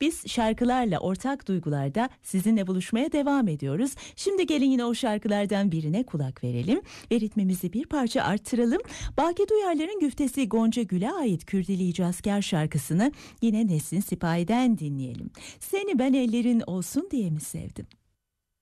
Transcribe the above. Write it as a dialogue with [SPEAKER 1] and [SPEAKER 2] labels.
[SPEAKER 1] Biz şarkılarla ortak duygularda sizinle buluşmaya devam ediyoruz. Şimdi gelin yine o şarkılardan birine kulak verelim ve ritmimizi bir parça arttıralım. Baki Duyarlar'ın güftesi Gonca Gül'e ait Kürdili Asker şarkısını yine Nesin Sipahi'den dinleyelim. Seni ben ellerin olsun diye mi sevdim?